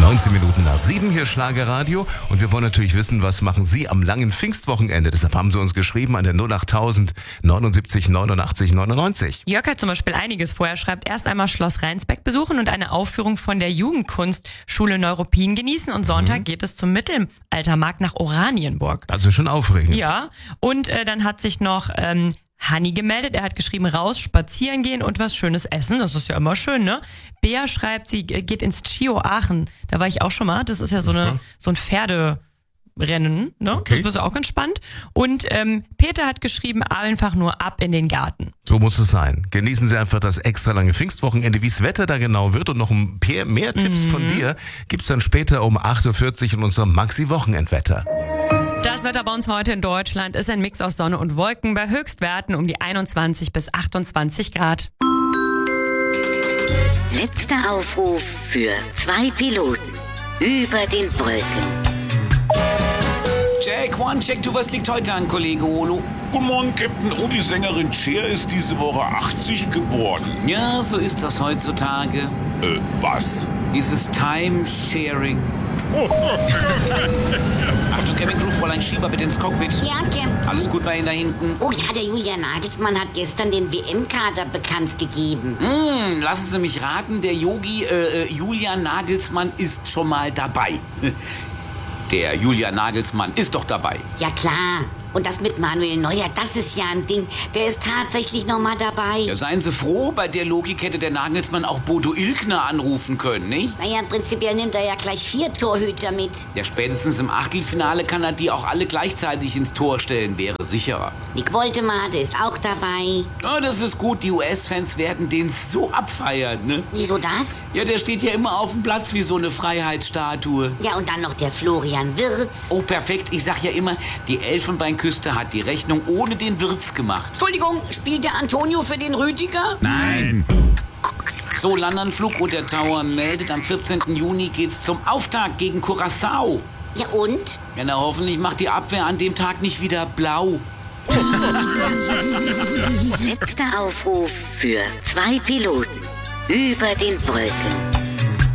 19 Minuten nach 7 hier Schlagerradio und wir wollen natürlich wissen, was machen Sie am langen Pfingstwochenende? Deshalb haben Sie uns geschrieben an der 08000 79 89 99. Jörg hat zum Beispiel einiges vor. Er schreibt, erst einmal Schloss Rheinsbeck besuchen und eine Aufführung von der Jugendkunstschule Neuruppin genießen und Sonntag geht es zum Mittelaltermarkt nach Oranienburg. Also schon aufregend. Ja, und dann hat sich noch Hanni gemeldet. Er hat geschrieben, raus, spazieren gehen und was Schönes essen. Das ist ja immer schön, ne? Bea schreibt, sie geht ins Chio Aachen. Da war ich auch schon mal. Das ist ja so ein Pferderennen, ne? Okay. Das wird auch ganz spannend. Und Peter hat geschrieben, einfach nur ab in den Garten. So muss es sein. Genießen Sie einfach das extra lange Pfingstwochenende. Wie das Wetter da genau wird und noch ein paar mehr Tipps von dir gibt's dann später um 8.40 Uhr in unserem Maxi-Wochenendwetter. Das Wetter bei uns heute in Deutschland ist ein Mix aus Sonne und Wolken bei Höchstwerten um die 21 bis 28 Grad. Letzter Aufruf für 2 Piloten über den Wolken. Check, one, check, two, was liegt heute an, Kollege Olo? Guten Morgen, Captain. Oh, die Sängerin Cher ist diese Woche 80 geworden. Ja, so ist das heutzutage. Was? Dieses Time-Sharing. Achtung, Cabin Crew, Fräulein Schieber, bitte ins Cockpit. Ja, Captain. Alles gut bei Ihnen da hinten? Oh ja, der Julian Nagelsmann hat gestern den WM-Kader bekannt gegeben. Lassen Sie mich raten, der Yogi Julian Nagelsmann ist schon mal dabei. Der Julian Nagelsmann ist doch dabei. Ja, klar. Und das mit Manuel Neuer, das ist ja ein Ding. Der ist tatsächlich noch mal dabei. Ja, seien Sie froh, bei der Logik hätte der Nagelsmann auch Bodo Illgner anrufen können, nicht? Naja, prinzipiell nimmt er ja gleich 4 Torhüter mit. Ja, spätestens im Achtelfinale kann er die auch alle gleichzeitig ins Tor stellen, wäre sicherer. Nick Woltemade ist auch dabei. Ja, das ist gut, die US-Fans werden den so abfeiern, ne? Wieso das? Ja, der steht ja immer auf dem Platz wie so eine Freiheitsstatue. Ja, und dann noch der Florian Wirtz. Oh, perfekt, ich sag ja immer, die Elfenbeinküste hat die Rechnung ohne den Wirtz gemacht. Entschuldigung, spielt der Antonio für den Rüdiger? Nein. So, Landanflug und der Tower meldet, am 14. Juni geht's zum Auftakt gegen Curaçao. Ja, und? Ja, na, hoffentlich macht die Abwehr an dem Tag nicht wieder blau. Letzter Aufruf für 2 Piloten über den Wolken.